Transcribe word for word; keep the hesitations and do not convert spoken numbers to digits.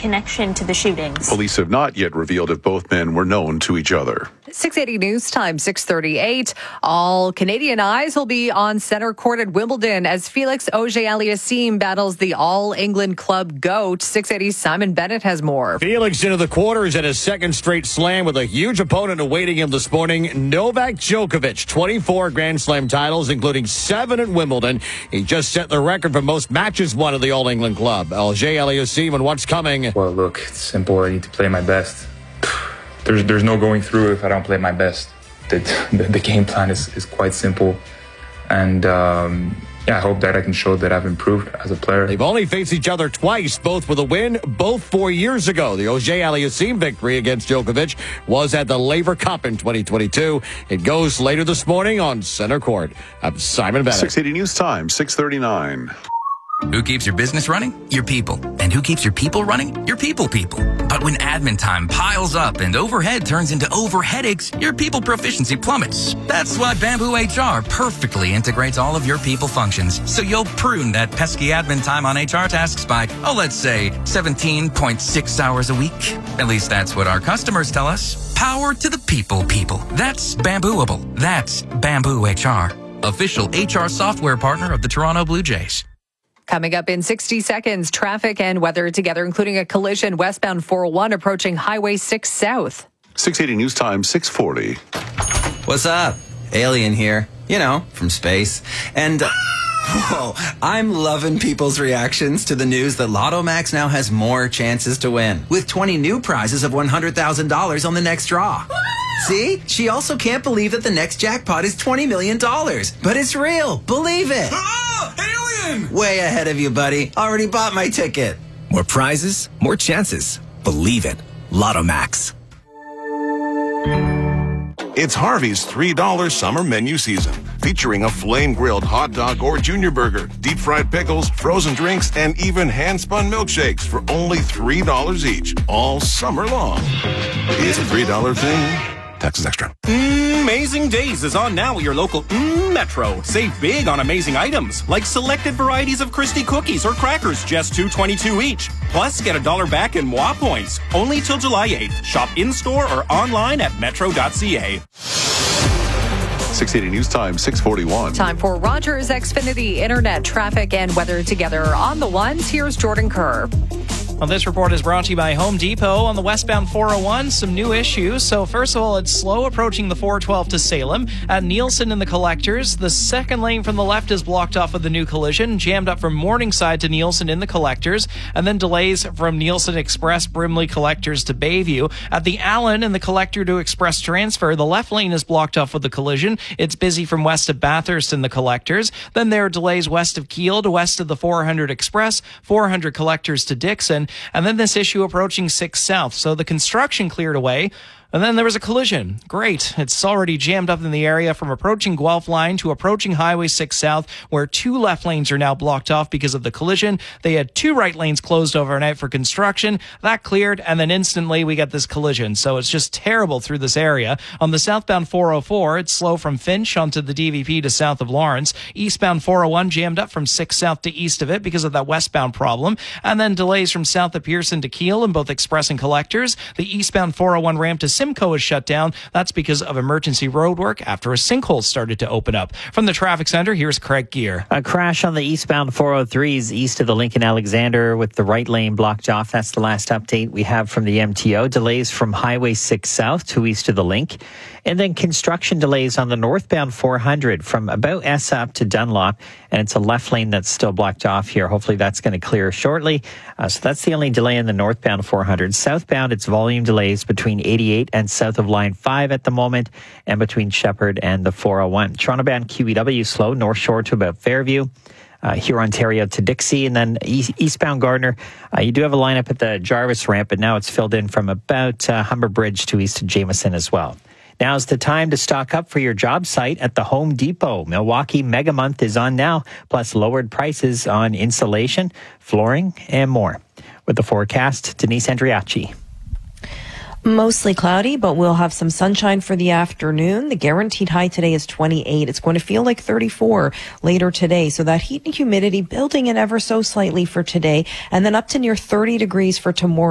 connection to the shootings. Police have not yet revealed if both men were known to each other. six eighty News Time, six thirty-eight. All Canadian eyes will be on center court at Wimbledon as Felix Auger-Aliassime battles the All England Club GOAT. six eighty Simon Bennett has more. Felix into the quarters at his second straight slam with a huge opponent awaiting him this morning, Novak Djokovic. twenty-four Grand Slam titles, including seven at Wimbledon. He just set the record for most matches won at the All England Club. Auger-Aliassime and what's coming. Well, look, it's simple. I need to play my best. There's there's no going through if I don't play my best. The, the, the game plan is, is quite simple. And um, yeah, I hope that I can show that I've improved as a player. They've only faced each other twice, both with a win, both four years ago. The Auger-Aliassime victory against Djokovic was at the Laver Cup in twenty twenty-two. It goes later this morning on center court. I'm Simon Bennett. six eighty News Time, six thirty-nine. Who keeps your business running? Your people. And who keeps your people running? Your people people. But when admin time piles up and overhead turns into over headaches, your people proficiency plummets. That's why Bamboo H R perfectly integrates all of your people functions. So you'll prune that pesky admin time on H R tasks by, oh, let's say seventeen point six hours a week. At least that's what our customers tell us. Power to the people people. That's Bambooable. That's Bamboo H R. Official H R software partner of the Toronto Blue Jays. Coming up in sixty seconds, traffic and weather together, including a collision westbound four oh one approaching Highway six South. six eighty News Time, six forty. What's up? Alien here. You know, from space. And, uh, whoa, I'm loving people's reactions to the news that Lotto Max now has more chances to win, with twenty new prizes of one hundred thousand dollars on the next draw. See? She also can't believe that the next jackpot is twenty million dollars. But it's real. Believe it. Oh, alien! Way ahead of you, buddy. Already bought my ticket. More prizes, more chances. Believe it. Lotto Max. It's Harvey's three dollar summer menu season, featuring a flame-grilled hot dog or junior burger, deep-fried pickles, frozen drinks, and even hand-spun milkshakes for only three dollars each, all summer long. It's a three dollar thing. Taxes extra. Amazing Days is on now at your local mm, Metro. Save big on amazing items, like selected varieties of Christie cookies or crackers, just two twenty-two each. Plus, get a dollar back in M W A points, only till July eighth. Shop in-store or online at metro dot c a. six eighty News Time, six forty-one. Time for Rogers Xfinity Internet traffic and weather together on the ones. Here's Jordan Kerr. Well, this report is brought to you by Home Depot. On the westbound four oh one, some new issues. So first of all, it's slow approaching the four twelve to Salem. At Nielsen and the collectors, the second lane from the left is blocked off with the new collision, jammed up from Morningside to Nielsen in the collectors, and then delays from Nielsen Express Brimley collectors to Bayview. At the Allen and the collector to Express transfer, the left lane is blocked off with the collision. It's busy from west of Bathurst in the collectors. Then there are delays west of Kiel to west of the four hundred Express, four hundred collectors to Dixon. And then this issue approaching six South. So the construction cleared away. And then there was a collision. Great. It's already jammed up in the area from approaching Guelph Line to approaching Highway six South, where two left lanes are now blocked off because of the collision. They had two right lanes closed overnight for construction. That cleared, and then instantly we got this collision. So it's just terrible through this area. On the southbound four oh four, it's slow from Finch onto the D V P to south of Lawrence. Eastbound four oh one jammed up from six South to east of it because of that westbound problem. And then delays from south of Pearson to Kiel in both Express and collectors. The eastbound four oh one ramp to Simcoe is shut down. That's because of emergency road work after a sinkhole started to open up. From the traffic center, here's Craig Gear. A crash on the eastbound four oh threes east of the Lincoln Alexander with the right lane blocked off. That's the last update we have from the M T O. Delays from Highway six South to east of the Link. And then construction delays on the northbound four hundred from about Essop to Dunlop. And it's a left lane that's still blocked off here. Hopefully that's going to clear shortly. Uh, so that's the only delay in the northbound four hundred. Southbound, it's volume delays between eighty-eight and south of Line five at the moment, and between Shepherd and the four oh one. Toronto-bound Q E W slow, North Shore to about Fairview. Uh, here, Ontario to Dixie, and then east, eastbound Gardner. Uh, you do have a lineup at the Jarvis ramp, but now it's filled in from about uh, Humber Bridge to east of Jameson as well. Now's the time to stock up for your job site at the Home Depot. Milwaukee Mega Month is on now, plus lowered prices on insulation, flooring, and more. With the forecast, Denise Andriachi. Mostly cloudy, but we'll have some sunshine for the afternoon. The guaranteed high today is twenty-eight. It's going to feel like thirty-four later today. So that heat and humidity building in ever so slightly for today, and then up to near thirty degrees for tomorrow.